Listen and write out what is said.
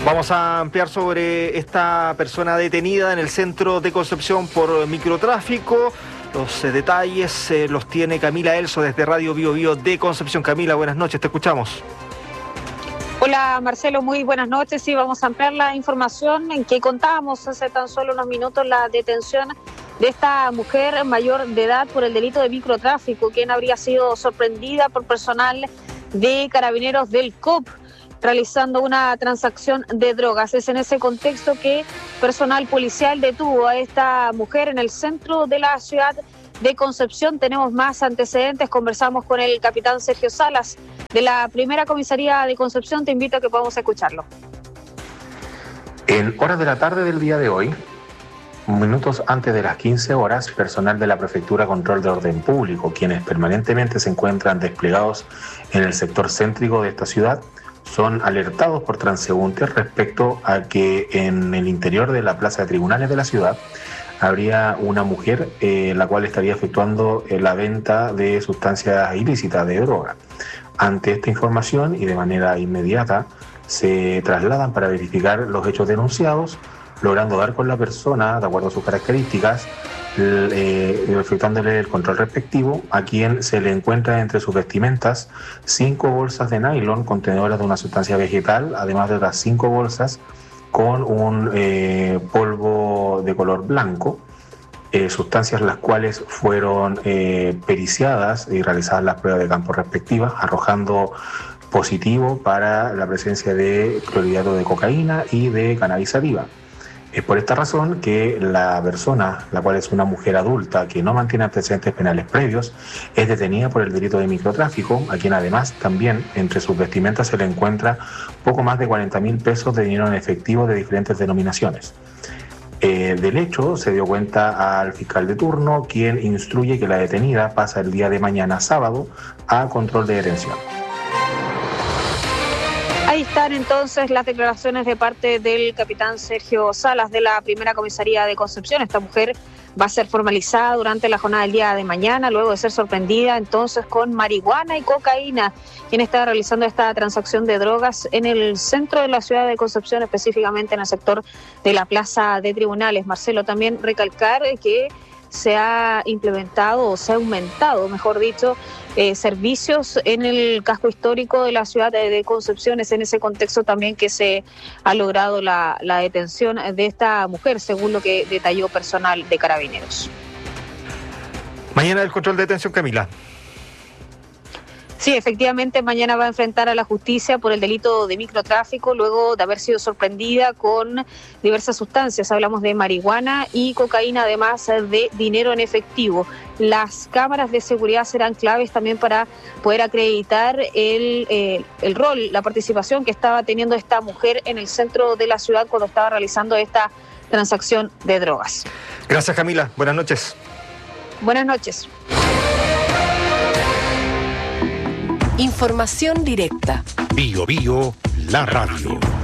Vamos a ampliar sobre esta persona detenida en el centro de Concepción por microtráfico. Los detalles los tiene Camila Elso desde Radio Bio Bio de Concepción. Camila, buenas noches, te escuchamos. Hola Marcelo, muy buenas noches. Sí, vamos a ampliar la información en que contábamos hace tan solo unos minutos la detención de esta mujer mayor de edad por el delito de microtráfico, quien habría sido sorprendida por personal de Carabineros del COP realizando una transacción de drogas. Es en ese contexto que personal policial detuvo a esta mujer en el centro de la ciudad de Concepción. Tenemos más antecedentes, conversamos con el capitán Sergio Salas de la primera comisaría de Concepción. Te invito a que podamos escucharlo. En horas de la tarde del día de hoy, minutos antes de las 15 horas, personal de la Prefectura Control de Orden Público, quienes permanentemente se encuentran desplegados en el sector céntrico de esta ciudad, son alertados por transeúntes respecto a que en el interior de la plaza de tribunales de la ciudad habría una mujer la cual estaría efectuando la venta de sustancias ilícitas, de droga. Ante esta información y de manera inmediata se trasladan para verificar los hechos denunciados, logrando dar con la persona de acuerdo a sus características, efectuándole el control respectivo, a quien se le encuentra entre sus vestimentas 5 bolsas de nylon contenedoras de una sustancia vegetal, además de otras 5 bolsas con un polvo de color blanco, sustancias las cuales fueron periciadas y realizadas las pruebas de campo respectivas, arrojando positivo para la presencia de clorhidrato de cocaína y de cannabis sativa. Es por esta razón que la persona, la cual es una mujer adulta que no mantiene antecedentes penales previos, es detenida por el delito de microtráfico, a quien además también entre sus vestimentas se le encuentra poco más de 40.000 pesos de dinero en efectivo de diferentes denominaciones. Del hecho se dio cuenta al fiscal de turno, quien instruye que la detenida pasa el día de mañana sábado a control de detención. Ahí están entonces las declaraciones de parte del capitán Sergio Salas de la primera comisaría de Concepción. Esta mujer va a ser formalizada durante la jornada del día de mañana, luego de ser sorprendida entonces con marihuana y cocaína, quien está realizando esta transacción de drogas en el centro de la ciudad de Concepción, específicamente en el sector de la plaza de tribunales. Marcelo, también recalcar que se ha implementado o se ha aumentado, mejor dicho, servicios en el casco histórico de la ciudad de Concepción. Es en ese contexto también que se ha logrado la detención de esta mujer, según lo que detalló personal de Carabineros. Mañana el control de detención, Camila. Sí, efectivamente, mañana va a enfrentar a la justicia por el delito de microtráfico, luego de haber sido sorprendida con diversas sustancias. Hablamos de marihuana y cocaína, además de dinero en efectivo. Las cámaras de seguridad serán claves también para poder acreditar el rol, la participación que estaba teniendo esta mujer en el centro de la ciudad cuando estaba realizando esta transacción de drogas. Gracias, Camila. Buenas noches. Buenas noches. Información directa. Bio Bio, la radio.